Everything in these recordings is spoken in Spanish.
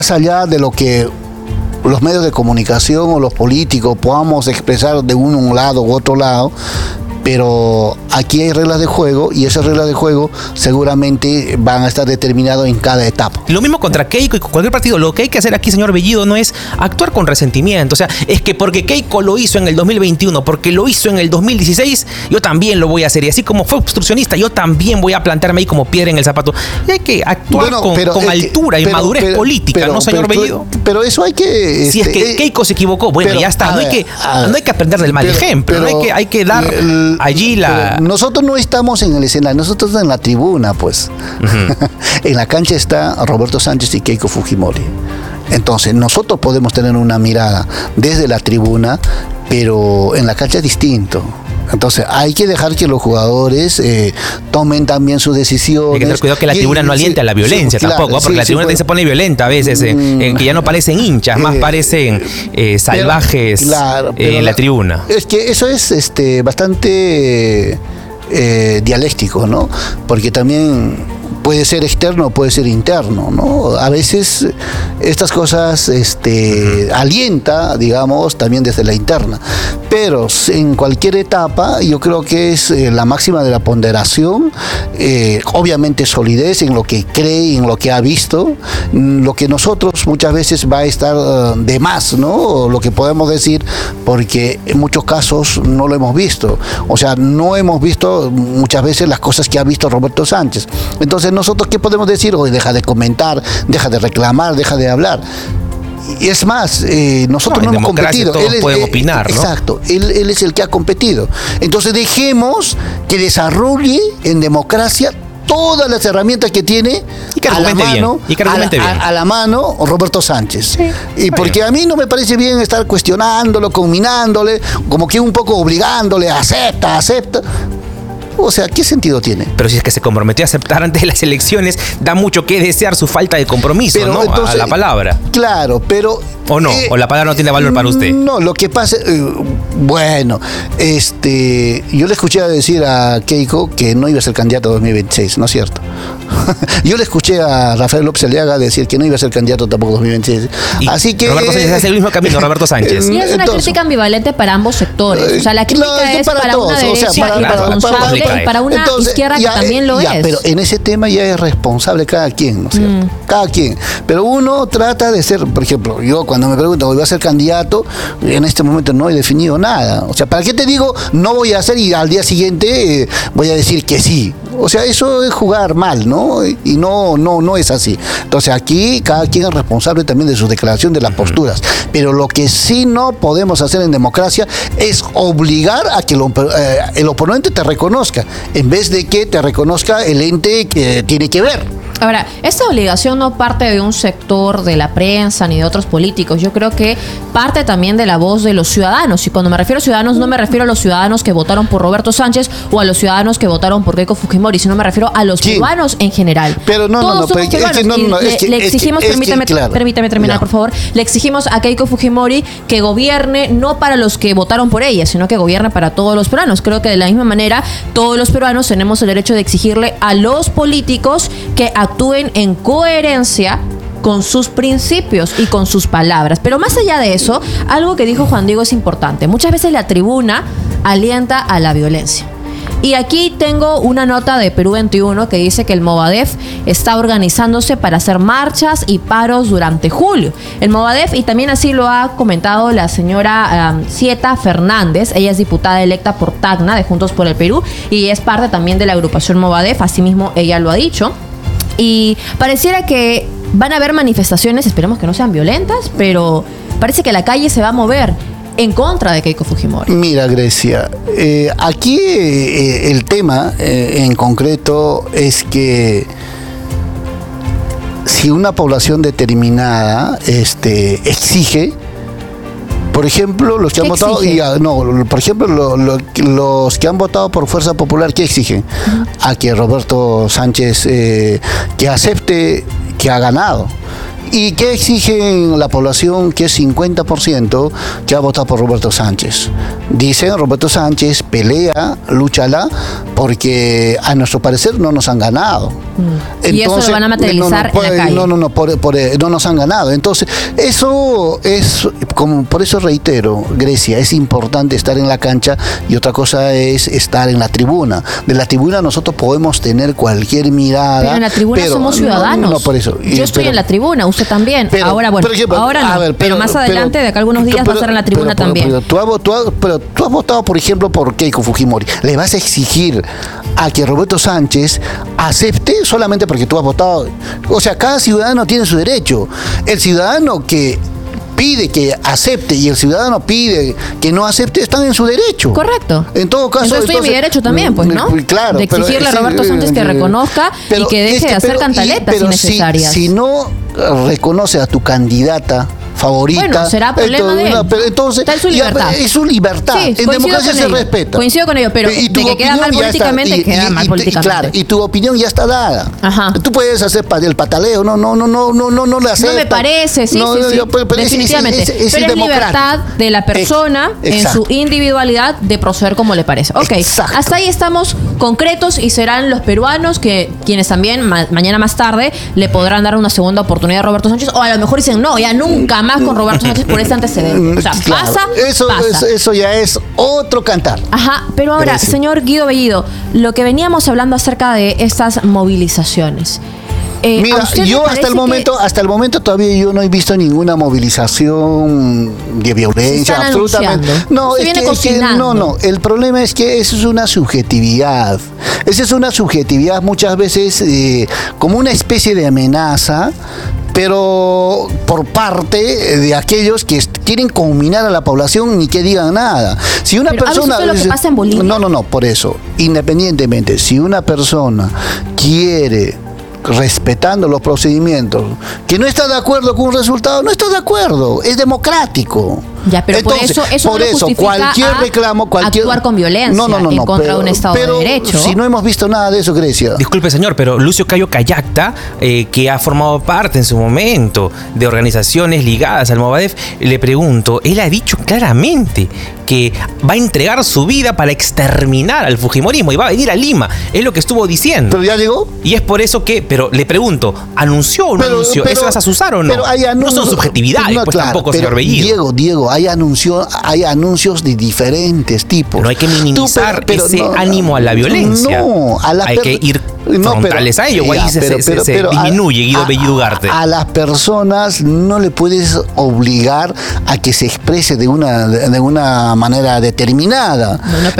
más allá de lo que los medios de comunicación o los políticos podamos expresar de un lado u otro lado, pero aquí hay reglas de juego y esas reglas de juego seguramente van a estar determinadas en cada etapa. Lo mismo contra Keiko y con cualquier partido. Lo que hay que hacer aquí, señor Bellido, no es actuar con resentimiento. O sea, es que porque Keiko lo hizo en el 2021, porque lo hizo en el 2016, yo también lo voy a hacer. Y así como fue obstruccionista, yo también voy a plantarme ahí como piedra en el zapato. Y hay que actuar con altura y madurez política, ¿no, señor Bellido? Pero eso hay que... Si es que Keiko se equivocó, bueno, ya está. No hay que aprender del mal ejemplo. Hay que dar... allí nosotros no estamos en el escenario, nosotros estamos en la tribuna, pues. En la cancha está Roberto Sánchez y Keiko Fujimori. Entonces, nosotros podemos tener una mirada desde la tribuna, pero en la cancha es distinto. Entonces hay que dejar que los jugadores tomen también sus decisiones. Hay que tener cuidado que la tribuna no aliente a la violencia tampoco, porque la tribuna se pone violenta a veces, que ya no parecen hinchas, más parecen salvajes en la tribuna. Es que eso es bastante dialéctico, ¿no? Porque también puede ser externo, puede ser interno, ¿no? A veces estas cosas alienta, digamos, también desde la interna. Pero en cualquier etapa, yo creo que es la máxima de la ponderación, obviamente solidez en lo que cree y en lo que ha visto, lo que nosotros muchas veces va a estar de más, ¿no? Lo que podemos decir, porque en muchos casos no lo hemos visto. O sea, no hemos visto muchas veces las cosas que ha visto Roberto Sánchez. Entonces, nosotros, ¿qué podemos decir? Hoy deja de comentar, deja de reclamar, deja de hablar. Y es más, nosotros no hemos competido. Todos pueden opinar, ¿no? Exacto, él es el que ha competido. Entonces dejemos que desarrolle en democracia todas las herramientas que tiene a la mano Roberto Sánchez. Sí, y porque a mí no me parece bien estar cuestionándolo, conminándole, como que un poco obligándole, acepta. O sea, ¿qué sentido tiene? Pero si es que se comprometió a aceptar antes de las elecciones, da mucho que desear su falta de compromiso, pero, ¿no? Entonces, a la palabra. Claro, pero... ¿O no? ¿O la palabra no tiene valor para usted? No, lo que pasa... yo le escuché decir a Keiko que no iba a ser candidato a 2026, ¿no es cierto? Yo le escuché a Rafael López Aliaga decir que no iba a ser candidato tampoco en 2026. Así que... Roberto Sánchez hace el mismo camino, Roberto Sánchez. Y es una crítica ambivalente para ambos sectores. O sea, la crítica es para todos, una derecha irresponsable y para una izquierda que también lo es. Pero en ese tema ya es responsable cada quien, ¿no es cierto? Cada quien. Pero uno trata de ser, por ejemplo, yo cuando me preguntan, ¿voy a ser candidato? En este momento no he definido nada. O sea, ¿para qué te digo no voy a hacer y al día siguiente voy a decir que sí? O sea, eso es jugar mal, ¿no? Y no es así. Entonces aquí cada quien es responsable también de su declaración, de las posturas. Pero lo que sí no podemos hacer en democracia es obligar a que el oponente te reconozca, en vez de que te reconozca el ente que tiene que ver. Ahora, esta obligación no parte de un sector de la prensa ni de otros políticos. Yo creo que parte también de la voz de los ciudadanos. Y cuando me refiero a ciudadanos, no me refiero a los ciudadanos que votaron por Roberto Sánchez o a los ciudadanos que votaron por Keiko Fujimori, sino me refiero a los peruanos en general. Pero le exigimos, permítame terminar, por favor. Le exigimos a Keiko Fujimori que gobierne no para los que votaron por ella, sino que gobierne para todos los peruanos. Creo que de la misma manera todos los peruanos tenemos el derecho de exigirle a los políticos que actúen en coherencia con sus principios y con sus palabras. Pero más allá de eso, algo que dijo Juan Diego es importante. Muchas veces la tribuna alienta a la violencia. Y aquí tengo una nota de Perú 21 que dice que el Movadef está organizándose para hacer marchas y paros durante julio. El Movadef, y también así lo ha comentado la señora Cieta Fernández, ella es diputada electa por Tacna de Juntos por el Perú y es parte también de la agrupación Movadef, asimismo ella lo ha dicho. Y pareciera que van a haber manifestaciones, esperemos que no sean violentas, pero parece que la calle se va a mover en contra de Keiko Fujimori. Mira, Grecia, aquí el tema en concreto es que si una población determinada exige, por ejemplo, los que han votado, los que han votado por Fuerza Popular, ¿qué exigen? A que Roberto Sánchez que acepte que ha ganado. ¿Y qué exigen la población que es 50% que ha votado por Roberto Sánchez? Dicen, Roberto Sánchez pelea, lúchala, porque a nuestro parecer no nos han ganado. Entonces, y eso lo van a materializar en la calle. No nos han ganado. Entonces, eso es, como por eso reitero, Grecia, es importante estar en la cancha y otra cosa es estar en la tribuna. De la tribuna nosotros podemos tener cualquier mirada. Pero en la tribuna somos ciudadanos. Por eso. Yo estoy en la tribuna, usted también. Ahora, bueno, ahora no. Pero más adelante, de acá algunos días, va a estar en la tribuna también. Pero tú has votado, por ejemplo, por Keiko Fujimori. ¿Le vas a exigir a que Roberto Sánchez acepte solamente porque tú has votado? O sea, cada ciudadano tiene su derecho. El ciudadano que pide que acepte y el ciudadano pide que no acepte, están en su derecho. Correcto. En todo caso, entonces estoy en mi derecho también, pues, ¿no? Claro. De exigirle a Roberto Sánchez que reconozca y que deje de hacer cantaletas innecesarias. Si no reconoce a tu candidata favorita. Bueno, será problema de él. Pero entonces, está en su libertad. Es su libertad. Sí, en democracia se respeta. Coincido con ello, pero de que queda mal políticamente, queda mal políticamente. Claro, y tu opinión ya está dada. Ajá. Tú puedes hacer el pataleo, no le aceptas. No me parece, sí. Definitivamente. Pero es libertad de la persona en su individualidad de proceder como le parece. Ok, exacto. Hasta ahí estamos concretos y serán los peruanos quienes también mañana más tarde le podrán dar una segunda oportunidad a Roberto Sánchez, o a lo mejor dicen, no, ya nunca más con Roberto Sánchez por ese antecedente. O sea, claro, pasa. Eso ya es otro cantar. Ajá, pero ahora, señor Guido Bellido, lo que veníamos hablando acerca de estas movilizaciones. Mira, yo hasta el momento todavía yo no he visto ninguna movilización de violencia, absolutamente. No, el problema es que eso es una subjetividad. Esa es una subjetividad muchas veces como una especie de amenaza, pero por parte de aquellos que quieren conminar a la población ni que digan nada. Si una persona, ¿eso es lo que pasa en Bolivia? No, por eso, independientemente, si una persona quiere, respetando los procedimientos, que no está de acuerdo con un resultado, no está de acuerdo, es democrático. Ya, pero entonces, por eso cualquier reclamo, actuar con violencia en contra de un Estado de Derecho. Si no hemos visto nada de eso, Grecia. Disculpe, señor, pero Lucio Cayo Cayacta, que ha formado parte en su momento de organizaciones ligadas al Movadef, le pregunto, él ha dicho claramente que va a entregar su vida para exterminar al fujimorismo y va a venir a Lima, es lo que estuvo diciendo. ¿Pero ya llegó? Y es por eso que, pero le pregunto, ¿anunció o no anunció? ¿Eso vas a usar o no? No son subjetividades, pues tampoco, señor Bellido. Diego, hay anuncios de diferentes tipos. No hay que minimizar ese ánimo a la violencia. Hay que ir frontales a ello. Ahí se disminuye Guido Bellido Ugarte. A las personas no le puedes obligar a que se exprese de una manera determinada.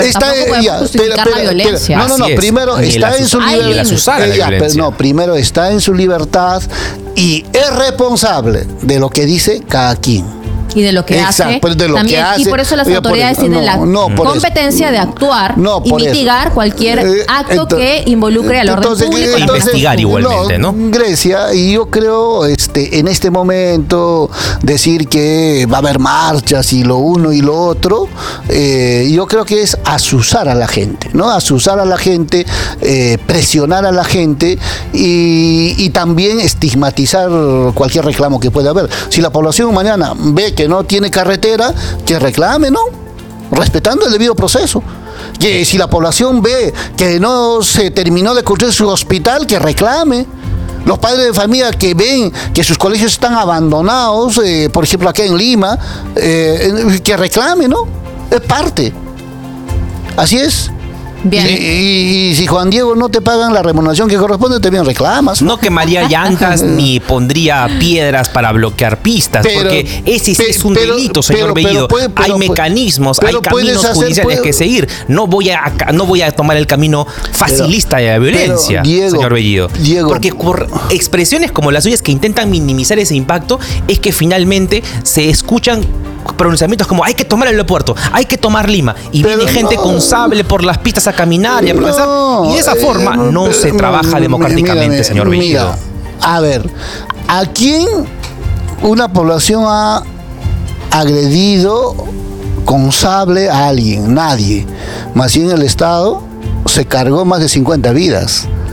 Primero está en su libertad. Primero está en su libertad y es responsable de lo que dice cada quien. Y de lo que hace también. Y por eso las autoridades tienen la competencia de actuar y mitigar cualquier acto que involucre al orden público. Investigar igualmente, ¿no? Grecia, y yo creo en este momento decir que va a haber marchas y lo uno y lo otro, yo creo que es asusar a la gente, ¿no? Asusar a la gente, presionar a la gente y también estigmatizar cualquier reclamo que pueda haber. Si la población mañana ve que no tiene carretera, que reclame, ¿no? Respetando el debido proceso. Que si la población ve que no se terminó de construir su hospital, que reclame. Los padres de familia que ven que sus colegios están abandonados, por ejemplo acá en Lima, que reclame, ¿no? Es parte. Así es. Bien. Y si Juan Diego no te pagan la remuneración que corresponde, también reclamas. No quemaría llantas ni pondría piedras para bloquear pistas, porque ese es un delito, señor Bellido. Hay mecanismos, hay caminos judiciales que seguir. No voy a tomar el camino facilista de la violencia, señor Bellido. Porque por expresiones como las suyas que intentan minimizar ese impacto, es que finalmente se escuchan pronunciamientos como hay que tomar el aeropuerto, hay que tomar Lima, y viene gente con sable por las pistas a caminar y a protestar, y de esa forma no se trabaja democráticamente, señor Bellido. A ver, ¿a quién una población ha agredido con sable a alguien? Nadie. Más bien el Estado se cargó más de 50 vidas.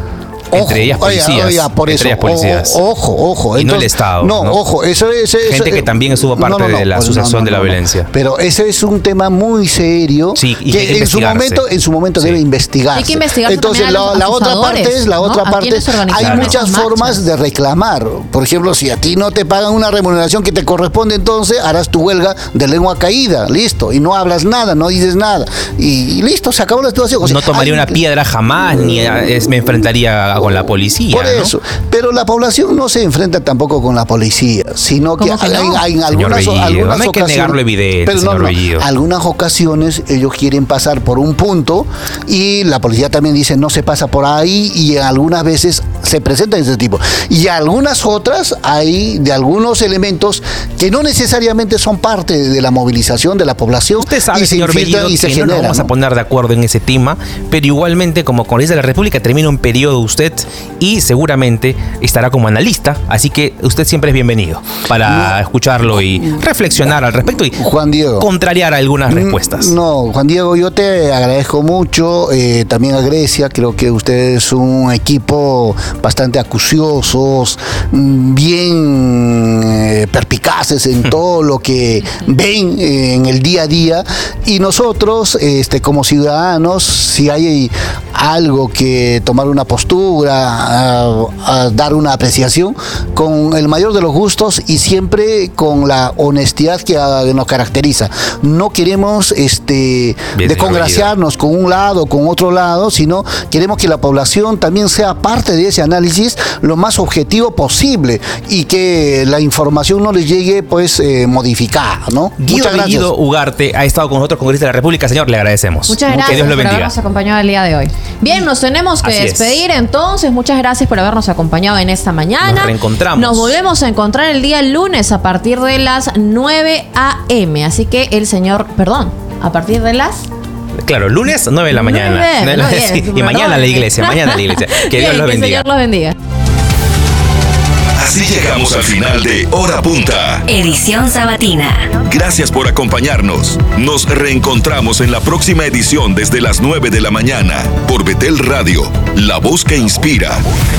entre ellas policías. Por eso, policías. Ojo. Y entonces, no el Estado. No, ojo, eso es... Gente que también estuvo parte de la asociación de la violencia. Pero ese es un tema muy serio que en su momento debe investigarse. Hay que investigar. Entonces, la otra parte es, hay muchas formas de reclamar. Por ejemplo, si a ti no te pagan una remuneración que te corresponde, entonces harás tu huelga de lengua caída, listo, y no hablas nada, no dices nada, y listo, se acabó la situación. O sea, no tomaría una piedra jamás, ni me enfrentaría con la policía. Por eso, pero la población no se enfrenta tampoco con la policía, sino que hay algunas no hay que ocasiones, negar lo evidente, pero señor Bellido. Algunas ocasiones ellos quieren pasar por un punto y la policía también dice no se pasa por ahí, y algunas veces se presentan ese tipo, y algunas otras hay de algunos elementos que no necesariamente son parte de la movilización de la población. Usted sabe, señor Bellido, que no nos vamos a poner de acuerdo en ese tema, pero igualmente como Congreso de la República termina un periodo usted y seguramente estará como analista, así que usted siempre es bienvenido para escucharlo y reflexionar al respecto y Juan Diego, contrariar algunas respuestas. No, Juan Diego, yo te agradezco mucho, también a Grecia, creo que ustedes es un equipo bastante acuciosos, bien perspicaces en todo lo que ven en el día a día, y nosotros como ciudadanos, si hay algo que tomar una postura, a dar una apreciación, con el mayor de los gustos y siempre con la honestidad que nos caracteriza. No queremos descongraciarnos con un lado, con otro lado, sino queremos que la población también sea parte de ese análisis lo más objetivo posible y que la información no les llegue modificada, ¿no? Muchas gracias. Guido Ugarte ha estado con nosotros, Congreso de la República. Señor, le agradecemos. Muchas gracias que Dios lo bendiga. por habernos acompañado el día de hoy. Bien, nos tenemos que despedir entonces. Muchas gracias por habernos acompañado en esta mañana. Nos reencontramos. Nos volvemos a encontrar el día lunes a partir de las 9 a.m. Así que a partir de las... Claro, lunes 9 de la mañana. Y mañana a la iglesia, Que Dios los bendiga. Que el Señor los bendiga. Así llegamos al final de Hora Punta, edición sabatina. Gracias por acompañarnos. Nos reencontramos en la próxima edición desde las 9 de la mañana por Betel Radio, la voz que inspira.